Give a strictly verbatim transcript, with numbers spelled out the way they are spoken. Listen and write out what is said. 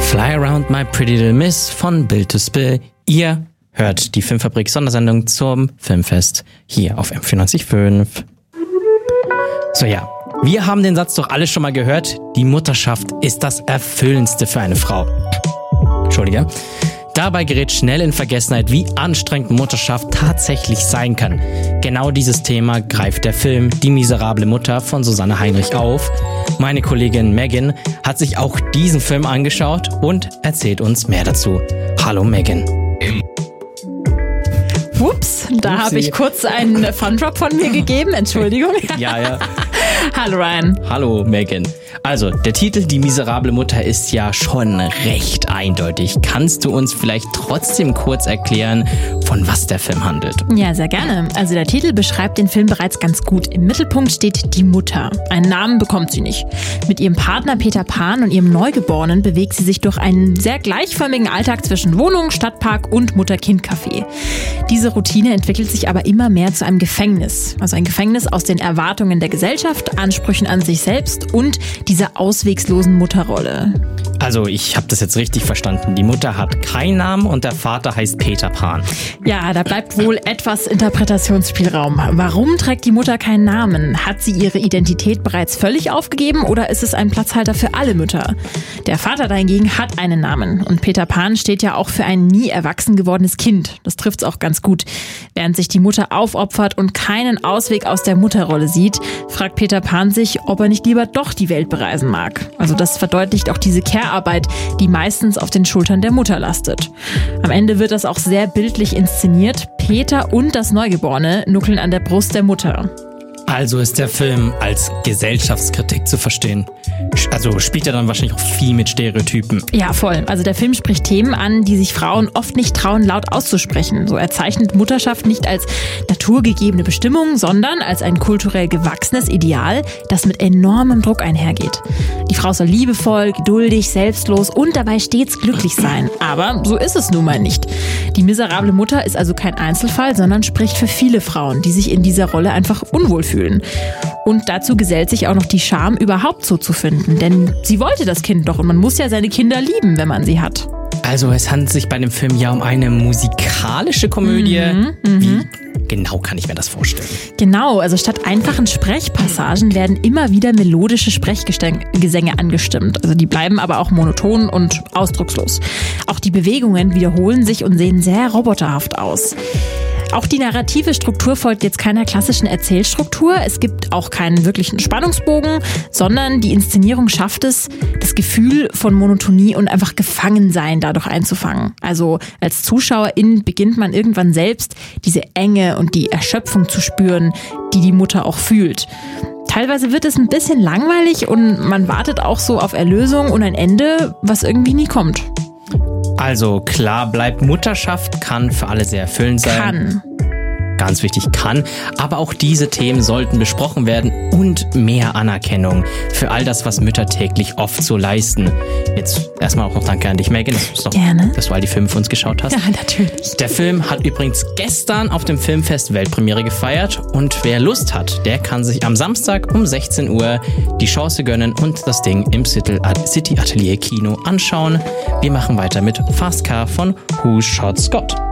Fly Around My Pretty Little Miss von Bill to Spill. Ihr hört die Filmfabrik-Sondersendung zum Filmfest hier auf M vierundneunzig Komma fünf. So ja, wir haben den Satz doch alle schon mal gehört. Die Mutterschaft ist das Erfüllendste für eine Frau. Entschuldige. Dabei gerät schnell in Vergessenheit, wie anstrengend Mutterschaft tatsächlich sein kann. Genau dieses Thema greift der Film Die miserable Mutter von Susanne Heinrich auf. Meine Kollegin Megan hat sich auch diesen Film angeschaut und erzählt uns mehr dazu. Hallo Megan. Ups, da habe ich kurz einen Fun-Drop von mir gegeben. Entschuldigung. Ja, ja. Hallo Ryan. Hallo Megan. Also, der Titel Die miserable Mutter ist ja schon recht eindeutig. Kannst du uns vielleicht trotzdem kurz erklären, von was der Film handelt? Ja, sehr gerne. Also der Titel beschreibt den Film bereits ganz gut. Im Mittelpunkt steht die Mutter. Einen Namen bekommt sie nicht. Mit ihrem Partner Peter Pan und ihrem Neugeborenen bewegt sie sich durch einen sehr gleichförmigen Alltag zwischen Wohnung, Stadtpark und Mutter-Kind-Café. Diese Routine entwickelt sich aber immer mehr zu einem Gefängnis. Also ein Gefängnis aus den Erwartungen der Gesellschaft, Ansprüchen an sich selbst und dieser auswegslosen Mutterrolle. Also ich habe das jetzt richtig verstanden. Die Mutter hat keinen Namen und der Vater heißt Peter Pan. Ja, da bleibt wohl etwas Interpretationsspielraum. Warum trägt die Mutter keinen Namen? Hat sie ihre Identität bereits völlig aufgegeben oder ist es ein Platzhalter für alle Mütter? Der Vater dahingegen hat einen Namen und Peter Pan steht ja auch für ein nie erwachsen gewordenes Kind. Das trifft's auch ganz gut. Während sich die Mutter aufopfert und keinen Ausweg aus der Mutterrolle sieht, fragt Peter Pan sich, ob er nicht lieber doch die Welt bereisen mag. Also das verdeutlicht auch diese Care-Arbeit, die meistens auf den Schultern der Mutter lastet. Am Ende wird das auch sehr bildlich inszeniert. Peter und das Neugeborene nuckeln an der Brust der Mutter. Also ist der Film als Gesellschaftskritik zu verstehen. Also spielt er dann wahrscheinlich auch viel mit Stereotypen. Ja, voll. Also der Film spricht Themen an, die sich Frauen oft nicht trauen, laut auszusprechen. So er zeichnet Mutterschaft nicht als naturgegebene Bestimmung, sondern als ein kulturell gewachsenes Ideal, das mit enormem Druck einhergeht. Die Frau soll liebevoll, geduldig, selbstlos und dabei stets glücklich sein. Aber so ist es nun mal nicht. Die miserable Mutter ist also kein Einzelfall, sondern spricht für viele Frauen, die sich in dieser Rolle einfach unwohl fühlen. Und dazu gesellt sich auch noch die Scham, überhaupt so zu finden. Denn sie wollte das Kind doch und man muss ja seine Kinder lieben, wenn man sie hat. Also es handelt sich bei dem Film ja um eine musikalische Komödie. Mhm, Wie genau kann ich mir das vorstellen? Genau, also statt einfachen Sprechpassagen werden immer wieder melodische Sprechgesänge angestimmt. Also die bleiben aber auch monoton und ausdruckslos. Auch die Bewegungen wiederholen sich und sehen sehr roboterhaft aus. Auch die narrative Struktur folgt jetzt keiner klassischen Erzählstruktur. Es gibt auch keinen wirklichen Spannungsbogen, sondern die Inszenierung schafft es, das Gefühl von Monotonie und einfach Gefangensein dadurch einzufangen. Also als Zuschauerin beginnt man irgendwann selbst diese Enge und die Erschöpfung zu spüren, die die Mutter auch fühlt. Teilweise wird es ein bisschen langweilig und man wartet auch so auf Erlösung und ein Ende, was irgendwie nie kommt. Also klar bleibt, Mutterschaft kann für alle sehr erfüllend sein. Kann. Ganz wichtig, kann. Aber auch diese Themen sollten besprochen werden und mehr Anerkennung für all das, was Mütter täglich oft so leisten. Jetzt erstmal auch noch danke an dich, Megan. Dass du, Gerne. dass du all die Filme für uns geschaut hast. Ja, natürlich. Der Film hat übrigens gestern auf dem Filmfest Weltpremiere gefeiert und wer Lust hat, der kann sich am Samstag um sechzehn Uhr die Chance gönnen und das Ding im City Atelier Kino anschauen. Wir machen weiter mit Fast Car von Who Shot Scott.